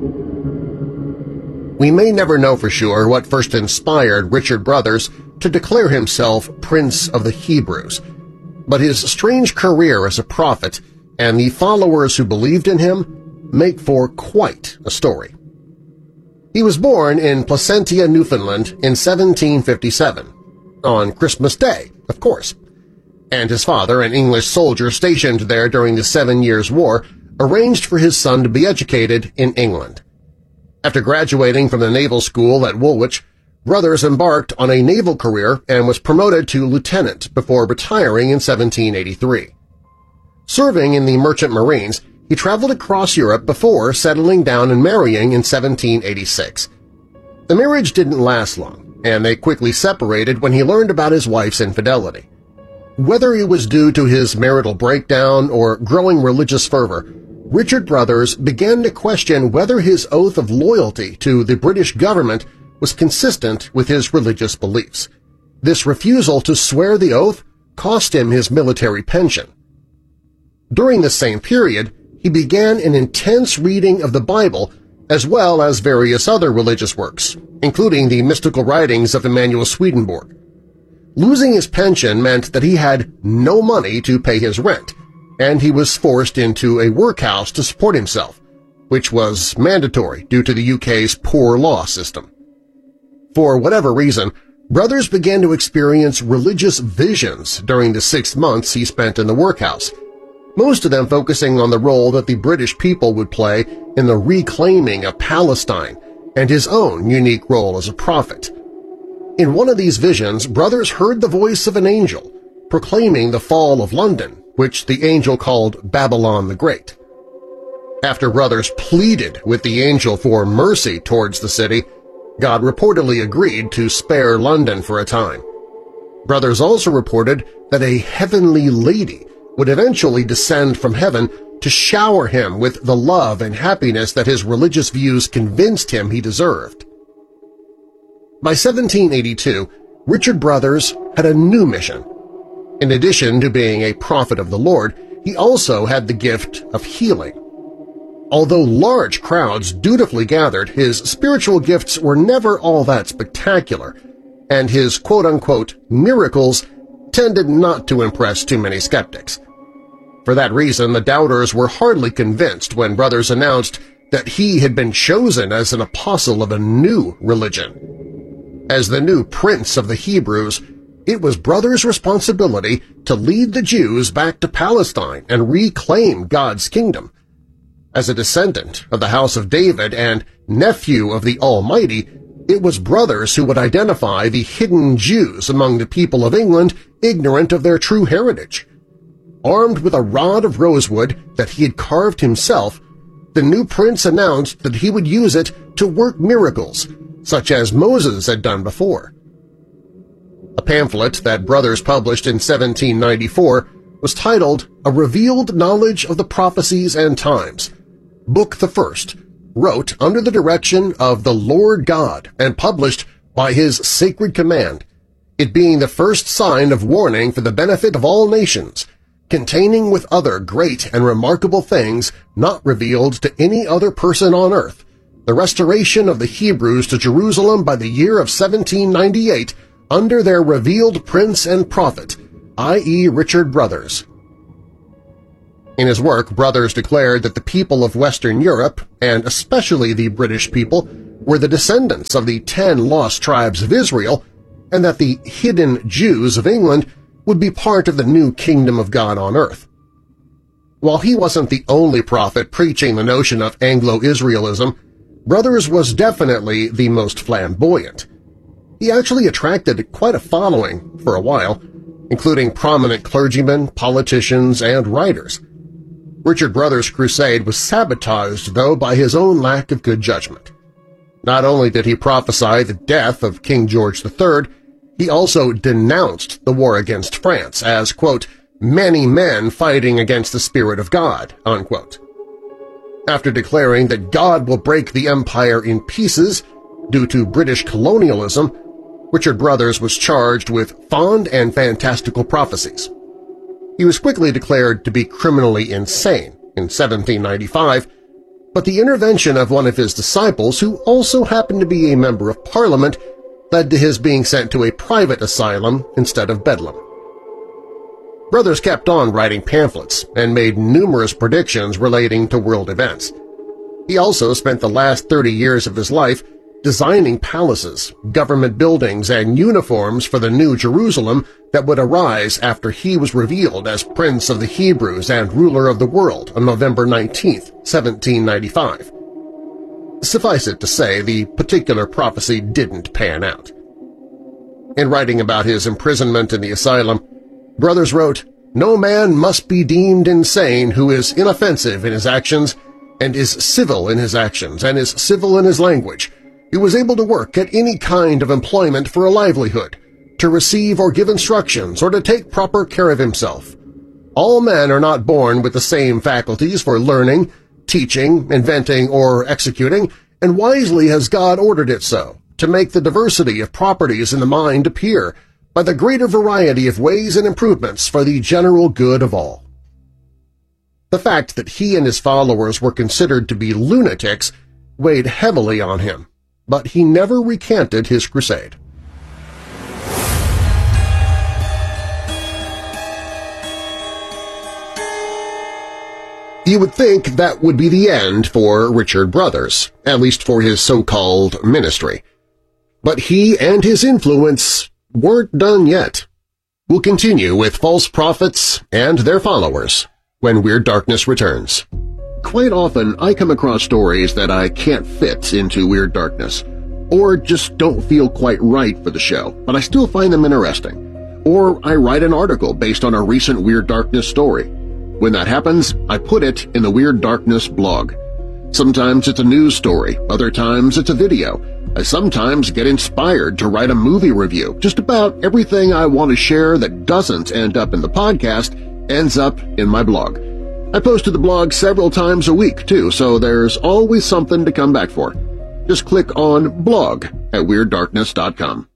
We may never know for sure what first inspired Richard Brothers to declare himself Prince of the Hebrews, but his strange career as a prophet and the followers who believed in him make for quite a story. He was born in Placentia, Newfoundland in 1757, on Christmas Day, of course, and his father, an English soldier stationed there during the 7 Years' War, arranged for his son to be educated in England. After graduating from the naval school at Woolwich, Brothers embarked on a naval career and was promoted to lieutenant before retiring in 1783. Serving in the Merchant Marines, he traveled across Europe before settling down and marrying in 1786. The marriage didn't last long, and they quickly separated when he learned about his wife's infidelity. Whether it was due to his marital breakdown or growing religious fervor, Richard Brothers began to question whether his oath of loyalty to the British government was consistent with his religious beliefs. This refusal to swear the oath cost him his military pension. During this same period, he began an intense reading of the Bible as well as various other religious works, including the mystical writings of Emanuel Swedenborg. Losing his pension meant that he had no money to pay his rent, and he was forced into a workhouse to support himself, which was mandatory due to the UK's poor law system. For whatever reason, Brothers began to experience religious visions during the 6 months he spent in the workhouse, most of them focusing on the role that the British people would play in the reclaiming of Palestine and his own unique role as a prophet. In one of these visions, Brothers heard the voice of an angel proclaiming the fall of London, which the angel called Babylon the Great. After Brothers pleaded with the angel for mercy towards the city, God reportedly agreed to spare London for a time. Brothers also reported that a heavenly lady would eventually descend from heaven to shower him with the love and happiness that his religious views convinced him he deserved. By 1782, Richard Brothers had a new mission. In addition to being a prophet of the Lord, he also had the gift of healing. Although large crowds dutifully gathered, his spiritual gifts were never all that spectacular, and his quote-unquote miracles tended not to impress too many skeptics. For that reason, the doubters were hardly convinced when Brothers announced that he had been chosen as an apostle of a new religion. As the new Prince of the Hebrews, it was Brothers' responsibility to lead the Jews back to Palestine and reclaim God's kingdom. As a descendant of the House of David and nephew of the Almighty, it was Brothers who would identify the hidden Jews among the people of England ignorant of their true heritage. Armed with a rod of rosewood that he had carved himself, the new prince announced that he would use it to work miracles, such as Moses had done before. A pamphlet that Brothers published in 1794 was titled A Revealed Knowledge of the Prophecies and Times, Book the First, wrote under the direction of the Lord God and published by his sacred command, it being the first sign of warning for the benefit of all nations, containing with other great and remarkable things not revealed to any other person on earth, the restoration of the Hebrews to Jerusalem by the year of 1798 under their revealed prince and prophet, i.e. Richard Brothers. In his work, Brothers declared that the people of Western Europe, and especially the British people, were the descendants of the 10 lost tribes of Israel, and that the hidden Jews of England would be part of the new kingdom of God on earth. While he wasn't the only prophet preaching the notion of Anglo-Israelism, Brothers was definitely the most flamboyant. He actually attracted quite a following for a while, including prominent clergymen, politicians, and writers. Richard Brothers' crusade was sabotaged, though, by his own lack of good judgment. Not only did he prophesy the death of King George III, he also denounced the war against France as, quote, many men fighting against the Spirit of God, unquote. After declaring that God will break the empire in pieces due to British colonialism, Richard Brothers was charged with fond and fantastical prophecies. He was quickly declared to be criminally insane in 1795, but the intervention of one of his disciples, who also happened to be a member of Parliament, led to his being sent to a private asylum instead of Bedlam. Brothers kept on writing pamphlets and made numerous predictions relating to world events. He also spent the last 30 years of his life designing palaces, government buildings, and uniforms for the New Jerusalem that would arise after he was revealed as Prince of the Hebrews and ruler of the world on November 19, 1795. Suffice it to say, the particular prophecy didn't pan out. In writing about his imprisonment in the asylum, Brothers wrote, "No man must be deemed insane who is inoffensive in his actions and is civil in his actions and is civil in his language, who was able to work at any kind of employment for a livelihood, to receive or give instructions or to take proper care of himself. All men are not born with the same faculties for learning, teaching, inventing, or executing, and wisely has God ordered it so, to make the diversity of properties in the mind appear, by the greater variety of ways and improvements for the general good of all." The fact that he and his followers were considered to be lunatics weighed heavily on him, but he never recanted his crusade. You would think that would be the end for Richard Brothers, at least for his so-called ministry. But he and his influence weren't done yet. We'll continue with false prophets and their followers when Weird Darkness returns. Quite often I come across stories that I can't fit into Weird Darkness, or just don't feel quite right for the show, but I still find them interesting. Or I write an article based on a recent Weird Darkness story. When that happens, I put it in the Weird Darkness blog. Sometimes it's a news story, other times it's a video. I sometimes get inspired to write a movie review. Just about everything I want to share that doesn't end up in the podcast ends up in my blog. I post to the blog several times a week, too, so there's always something to come back for. Just click on Blog at WeirdDarkness.com.